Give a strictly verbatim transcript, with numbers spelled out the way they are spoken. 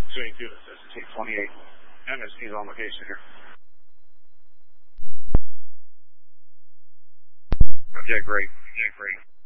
twenty-two, this is T twenty-eight. M S P's on location here. Yeah, great. Yeah, great.